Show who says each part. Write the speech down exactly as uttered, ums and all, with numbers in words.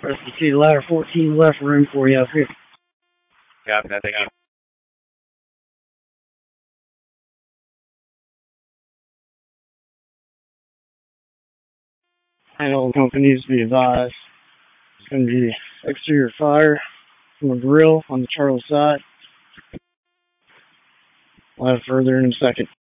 Speaker 1: Rest of the ladder fourteen left room for you up here.
Speaker 2: Copy that, thank you.
Speaker 1: And all companies be advised. It's going to be exterior fire from a grill on the Charlie side. We'll have further in a second.